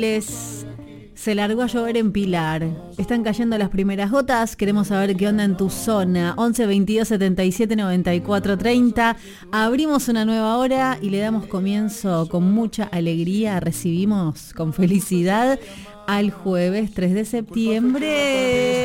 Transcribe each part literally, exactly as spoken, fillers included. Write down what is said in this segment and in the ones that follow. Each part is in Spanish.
Se largó a llover en Pilar. Están cayendo las primeras gotas. Queremos saber qué onda en tu zona. once veintidós setenta y siete noventa y cuatro treinta. Abrimos una nueva hora y le damos comienzo con mucha alegría. Recibimos con felicidad al jueves tres de septiembre.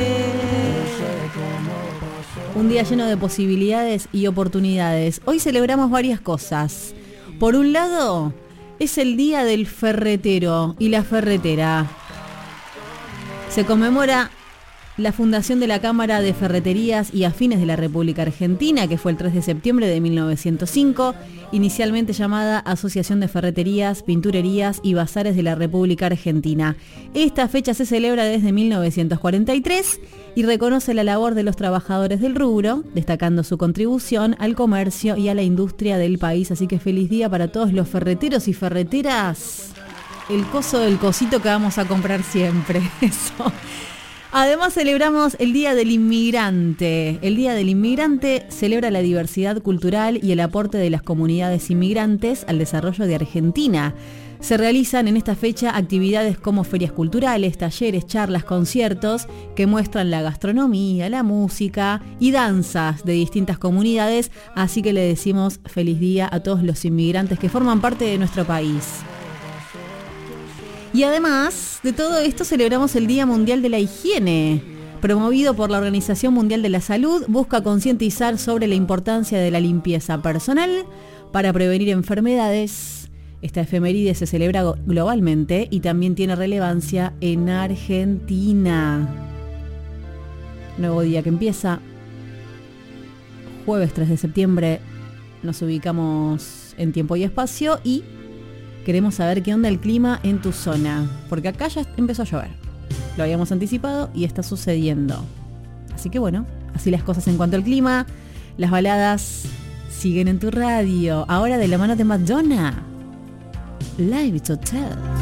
Un día lleno de posibilidades y oportunidades. Hoy celebramos varias cosas. Por un lado, es el día del ferretero y la ferretera. Se conmemora la fundación de la Cámara de Ferreterías y Afines de la República Argentina, que fue el tres de septiembre de mil novecientos cinco, inicialmente llamada Asociación de Ferreterías, Pinturerías y Bazares de la República Argentina. Esta fecha se celebra desde mil novecientos cuarenta y tres y reconoce la labor de los trabajadores del rubro, destacando su contribución al comercio y a la industria del país. Así que feliz día para todos los ferreteros y ferreteras. El coso del cosito que vamos a comprar siempre, eso. Además celebramos el Día del Inmigrante. El Día del Inmigrante celebra la diversidad cultural y el aporte de las comunidades inmigrantes al desarrollo de Argentina. Se realizan en esta fecha actividades como ferias culturales, talleres, charlas, conciertos que muestran la gastronomía, la música y danzas de distintas comunidades. Así que le decimos feliz día a todos los inmigrantes que forman parte de nuestro país. Y además de todo esto celebramos el Día Mundial de la Higiene. Promovido por la Organización Mundial de la Salud, busca concientizar sobre la importancia de la limpieza personal para prevenir enfermedades. Esta efeméride se celebra globalmente y también tiene relevancia en Argentina. Nuevo día que empieza. Jueves tres de septiembre. Nos ubicamos en tiempo y espacio y queremos saber qué onda el clima en tu zona, porque acá ya empezó a llover. Lo habíamos anticipado y está sucediendo. Así que bueno, así las cosas en cuanto al clima. Las baladas siguen en tu radio. Ahora de la mano de Madonna. Live Hotel.